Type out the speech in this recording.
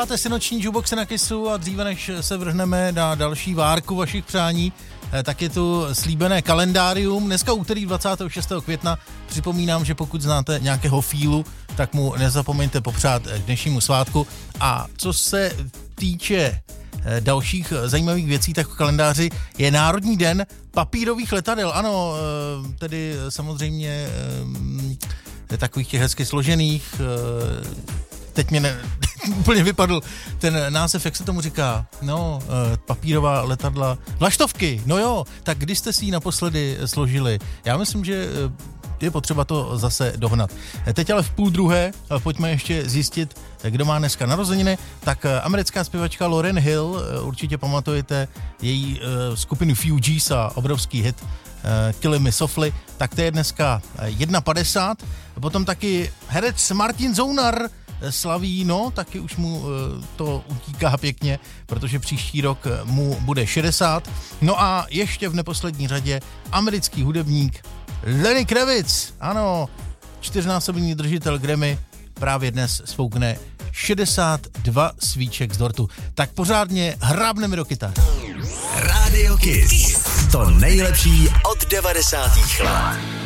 Posloucháte si noční jukeboxy na Kissu a dříve než se vrhneme na další várku vašich přání, tak je tu slíbené kalendárium. Dneska úterý 26. května. Připomínám, že pokud znáte nějakého fílu, tak mu nezapomeňte popřát k dnešnímu svátku. A co se týče dalších zajímavých věcí, tak v kalendáři je Národní den papírových letadel. Ano, tedy samozřejmě takových těch hezky složených. Teď mě úplně vypadl ten název, jak se tomu říká, papírová letadla, vlaštovky, no jo, tak když jste si ji naposledy složili, já myslím, že je potřeba to zase dohnat. Teď ale v 12:30 pojďme ještě zjistit, kdo má dneska narozeniny, tak americká zpěvačka Lauryn Hill, určitě pamatujete její skupinu Fugees a obrovský hit Killing Me Softly, tak to je dneska 51. Potom taky herec Martin Zounar slaví, taky už mu to utíká pěkně, protože příští rok mu bude 60. No a ještě v neposlední řadě americký hudebník Lenny Kravitz, ano, 4násobný držitel Grammy, právě dnes spoukne 62 svíček z dortu. Tak pořádně hrábneme do kytar. Radio Kiss. To nejlepší od 90. let.